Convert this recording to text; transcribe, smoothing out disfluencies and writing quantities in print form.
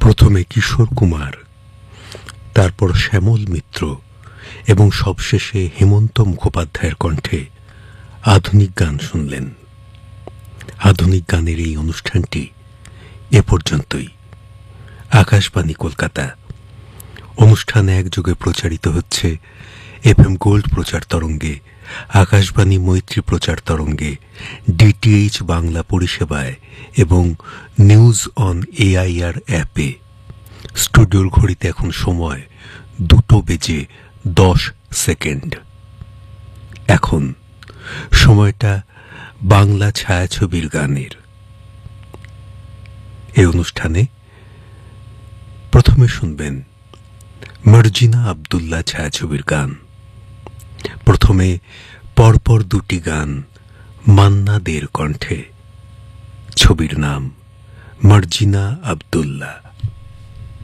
প্রথমে কিশোর কুমার, তারপর শ্যামল মিত্র এবং সবশেষে হেমন্ত মুখোপাধ্যায়ের কণ্ঠে আধুনিক গান শুনলেন। আধুনিক গানের এই অনুষ্ঠানটি এ পর্যন্তই। আকাশবাণী কলকাতা। অনুষ্ঠান একযোগে প্রচারিত হচ্ছে FM গোল্ড প্রচার তরঙ্গে, আকাশবাণী মৈত্রী প্রচার তরঙ্গে, DTH বাংলা পরিষেবায় এবং নিউজ অন AIR অ্যাপে। স্টুডিওর ঘড়িতে এখন সময় 2:10 এখন সময়টা বাংলা ছায়াছবির গানের। এই অনুষ্ঠানে প্রথমে শুনবেন মার্জিনা আব্দুল্লাহ ছায়াছবির গান। প্রথমে পরপর দুটি গান মান্না দের কণ্ঠে। ছবির নাম মার্জিনা আব্দুল্লাহ।